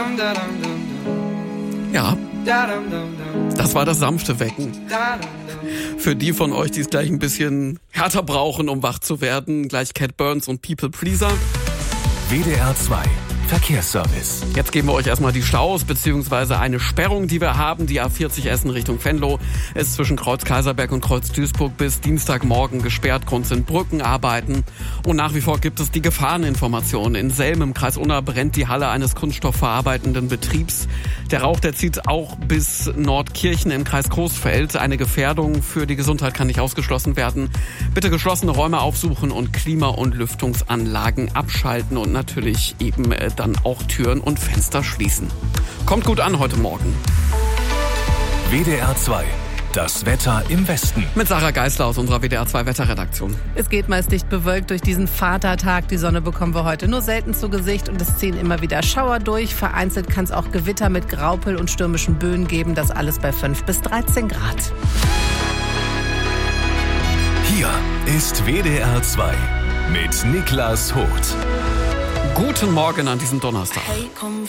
Ja, das war das sanfte Wecken. Für die von euch, die es gleich ein bisschen härter brauchen, um wach zu werden, gleich Cat Burns und People Pleaser. WDR 2 Verkehrsservice. Jetzt geben wir euch erstmal die Staus, beziehungsweise eine Sperrung, die wir haben. Die A40 Essen Richtung Venlo ist zwischen Kreuz Kaiserberg und Kreuz Duisburg bis Dienstagmorgen gesperrt. Grund sind Brückenarbeiten. Und nach wie vor gibt es die Gefahreninformation. In Selm im Kreis Unna brennt die Halle eines kunststoffverarbeitenden Betriebs. Der Rauch, der zieht auch bis Nordkirchen im Kreis Coesfeld. Eine Gefährdung für die Gesundheit kann nicht ausgeschlossen werden. Bitte geschlossene Räume aufsuchen und Klima- und Lüftungsanlagen abschalten und natürlich eben dann auch Türen und Fenster schließen. Kommt gut an heute Morgen. WDR 2. Das Wetter im Westen. Mit Sarah Geisler aus unserer WDR 2 Wetterredaktion. Es geht meist dicht bewölkt durch diesen Vatertag. Die Sonne bekommen wir heute nur selten zu Gesicht und es ziehen immer wieder Schauer durch. Vereinzelt kann es auch Gewitter mit Graupel und stürmischen Böen geben. Das alles bei 5 bis 13 Grad. Hier ist WDR 2 mit Niklas Hoth. Guten Morgen an diesem Donnerstag. Hey, komm,